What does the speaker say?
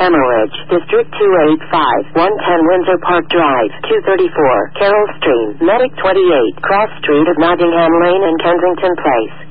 Hemorrhage, District 285, 110 Windsor Park Drive, 234, Carroll Stream, Medic 28, Cross Street of Nottingham Lane and Kensington Place.